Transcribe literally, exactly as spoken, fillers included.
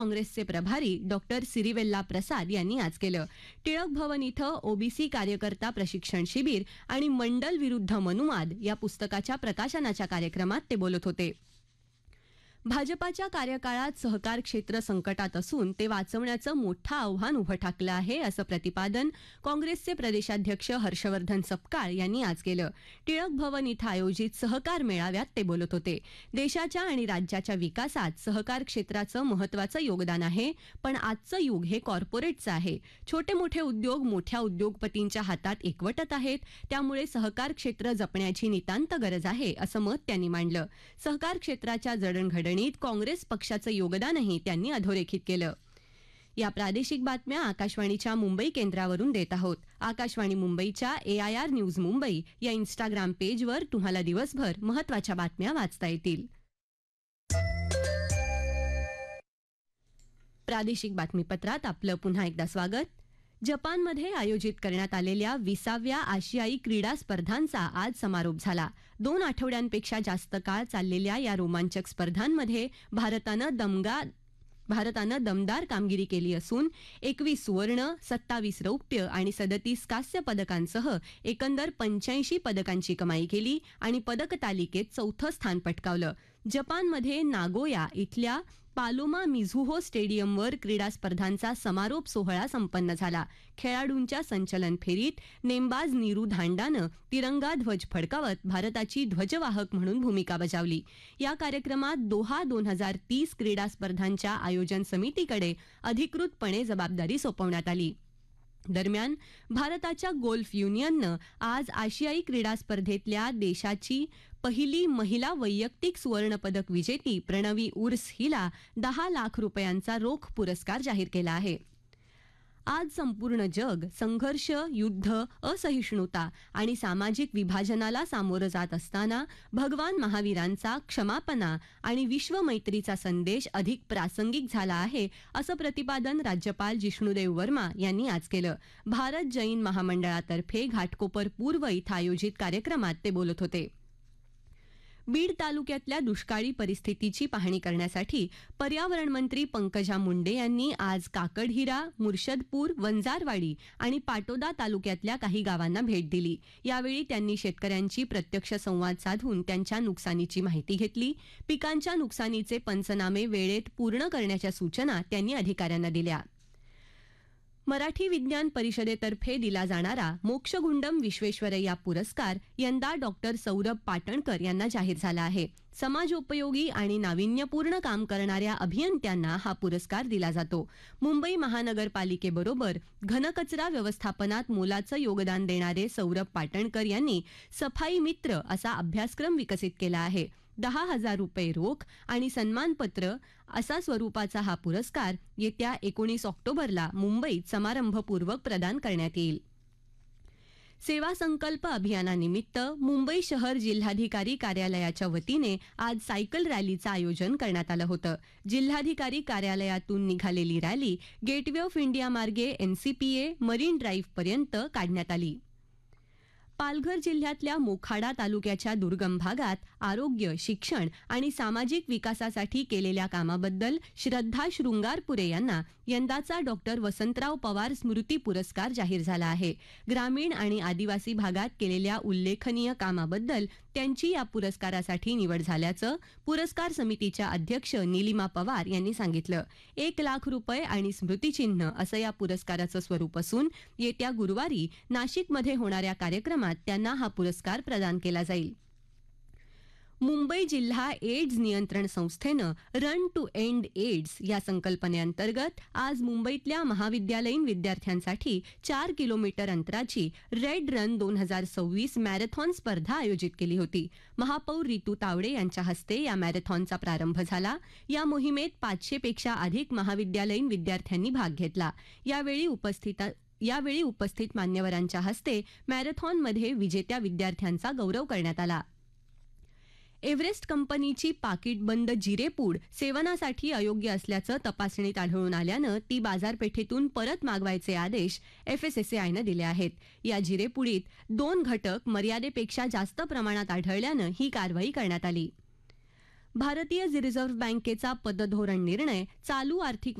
काँग्रेसचे प्रभारी डॉक्टर सिरिवेल्ला प्रसाद यांनी आज केलं. टिळक भवन इथं ओबीसी कार्यकर्ता प्रशिक्षण शिबिर आणि मंडल विरुद्ध मनुवाद या पुस्तकाच्या प्रकाशनाच्या कार्यक्रमात ते बोलत होते. भाजपाच्या कार्यकाळात सहकार क्षेत्र संकटात असून ते वाचवण्याचं मोठं आव्हान उभं ठाकलं आहे असं प्रतिपादन काँग्रेसचे प्रदेशाध्यक्ष हर्षवर्धन सपकाळ यांनी आज केलं. टिळक भवन इथं आयोजित सहकार मेळाव्यात ते बोलत होते. देशाच्या आणि राज्याच्या विकासात सहकार क्षेत्राचं महत्त्वाचं योगदान आहे, पण आजचं युग हे कॉर्पोरेटचं आहे. छोटे मोठे उद्योग मोठ्या उद्योगपतींच्या हातात एकवटत आहेत, त्यामुळे सहकार क्षेत्र जपण्याची नितांत गरज आहे असं मत त्यांनी मांडलं. सहकार क्षेत्राच्या जडणघडण काँग्रेस पक्षाचं योगदानही त्यांनी अधोरेखित केलं. या प्रादेशिक बातम्या आकाशवाणीच्या मुंबई केंद्रावरून देत आहोत. आकाशवाणी मुंबईच्या ए आय आर न्यूज मुंबई या इंस्टाग्राम पेजवर तुम्हाला दिवसभर महत्त्वाच्या बातम्या वाचता येतील. प्रादेशिक बातमीपत्रात आपलं पुन्हा एकदा स्वागत. जपानमध्ये आयोजित करण्यात आलेल्या विसाव्या आशियाई क्रीडा स्पर्धांचा आज समारोप झाला. दोन आठवड्यांपेक्षा जास्त काळ चाललेल्या या रोमांचक स्पर्धांमध्ये भारतानं दमगा भारतानं दमदार कामगिरी केली असून एकवीस सुवर्ण, सत्तावीस रौप्य आणि सदतीस कांस्य पदकांसह एकंदर पंच्याऐंशी पदकांची कमाई केली आणि पदक तालिकेत चौथं स्थान पटकावलं. जपानमध्ये नागोया इथल्या पालोमा मिझुहो स्टेडियमवर क्रीडा स्पर्धांचा समारोप सोहळा संपन्न झाला. खेळाडूंच्या संचलन फेरीत नेमबाज नीरू धांडानं तिरंगा ध्वज फडकावत भारताची ध्वजवाहक म्हणून भूमिका बजावली. या कार्यक्रमात दोहा दोन हजार तीस क्रीडा स्पर्धांच्या आयोजन समितीकडे अधिकृतपणे जबाबदारी सोपवण्यात आली. दरम्यान भारताच्या गोल्फ युनियननं आज आशियाई क्रीडा स्पर्धेतल्या देशाची पहिली महिला वैयक्तिक सुवर्णपदक विजेती प्रणवी उर्स हिला दहा लाख रुपयांचा रोख पुरस्कार जाहीर केला आहे. आज संपूर्ण जग संघर्ष, युद्ध, असहिष्णुता आणि सामाजिक विभाजनाला सामोरं जात असताना भगवान महावीरांचा क्षमापणा आणि विश्वमैत्रीचा संदेश अधिक प्रासंगिक झाला आहे असं प्रतिपादन राज्यपाल जिष्णुदेव वर्मा यांनी आज केलं. भारत जैन महामंडळातर्फे घाटकोपर पूर्व इथं आयोजित कार्यक्रमात ते बोलत होते. बीड तालुक्यातल्या दुष्काळी परिस्थितीची पाहणी करण्यासाठी पर्यावरण मंत्री पंकजा मुंडे यांनी आज काकडहिरा, मुर्शदपूर, वंजारवाडी आणि पाटोदा तालुक्यातल्या काही गावांना भेट दिली. यावेळी त्यांनी शेतकऱ्यांची प्रत्यक्ष संवाद साधून त्यांच्या नुकसानीची माहिती घेतली. पिकांच्या नुकसानीचे पंचनामे वेळेत पूर्ण करण्याच्या सूचना त्यांनी अधिकाऱ्यांना दिल्या. मराठी विज्ञान परिषदेतर्फे दिला जाणारा मोक्षगुंडम विश्वेश्वरय्या पुरस्कार यंदा डॉक्टर सौरभ पाटणकर यांना जाहीर झाला आहे. समाजोपयोगी आणि नाविन्यपूर्ण काम करणाऱ्या अभियंत्यांना हा पुरस्कार दिला जातो. मुंबई महानगरपालिकेबरोबर घनकचरा व्यवस्थापनात मोलाचं योगदान देणारे सौरभ पाटणकर यांनी सफाई मित्र असा अभ्यासक्रम विकसित केला आहे. दहा हजार रुपये रोख आणि सन्मानपत्र असा स्वरूपाचा हा पुरस्कार येत्या एकोणीस ऑक्टोबरला मुंबईत समारंभपूर्वक प्रदान करण्यात येईल. सेवा संकल्प अभियानानिमित्त मुंबई शहर जिल्हाधिकारी कार्यालयाच्या वतीने आज सायकल रॅलीचं आयोजन करण्यात आलं होतं. जिल्हाधिकारी कार्यालयातून निघालेली रॅली गेटवे ऑफ इंडिया मार्गे एनसीपीए मरीन ड्राईव्ह पर्यंत काढण्यात आली. पालघर जिल्ह्यातल्या मोखाडा तालुक्याच्या दुर्गम भागात आरोग्य, शिक्षण आणि सामाजिक विकासासाठी केलेल्या कामाबद्दल श्रद्धा शृंगारपुरे यांना यंदाचा डॉक्टर वसंतराव पवार स्मृती पुरस्कार जाहीर झाला आहे. ग्रामीण आणि आदिवासी भागात केलेल्या उल्लेखनीय कामाबद्दल त्यांची या पुरस्कारासाठी निवड झाल्याचं पुरस्कार समितीच्या अध्यक्ष निलिमा पवार यांनी सांगितलं. एक लाख रुपये आणि स्मृतिचिन्ह असं या पुरस्काराचं स्वरूप असून येत्या गुरुवारी नाशिकमध्ये होणाऱ्या कार्यक्रमात त्यांना हा पुरस्कार प्रदान केला जाईल. मुंबई जिल्हा एड्स नियंत्रण संस्थेनं रन टू एंड एड्स या संकल्पनेअंतर्गत आज मुंबईतल्या महाविद्यालयीन विद्यार्थ्यांसाठी चार किलोमीटर अंतराची रेड रन दोन हजार सव्वीस मॅरेथॉन स्पर्धा आयोजित केली होती. महापौर रितू तावडे यांच्या हस्ते या मॅरेथॉनचा प्रारंभ झाला. या मोहिमेत पाचशे पेक्षा अधिक महाविद्यालयीन विद्यार्थ्यांनी भाग घेतला. यावेळी उपस्थित यावेळी उपस्थित मान्यवरांच्या हस्ते मॅरेथॉनमध्ये विजेत्या विद्यार्थ्यांचा गौरव करण्यात आला. एव्हरेस्ट कंपनीची पाकिटबंद जिरेपूड सेवनासाठी अयोग्य असल्याचं तपासणीत आढळून आल्यानं ती बाजारपेठेतून परत मागवायचे आदेश एफएसएसएआयनं दिले आहेत. या जिरेपुडीत दोन घटक मर्यादेपेक्षा जास्त प्रमाणात आढळल्यानं ही कारवाई करण्यात आली. भारतीय रिझर्व्ह बँकेचा पतधोरण निर्णय चालू आर्थिक